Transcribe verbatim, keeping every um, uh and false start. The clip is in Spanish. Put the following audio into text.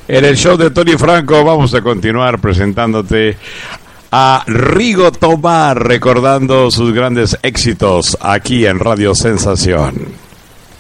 En el show de Tony Franco vamos a continuar presentándote a Rigo Tobar, recordando sus grandes éxitos aquí en Radio Sensación.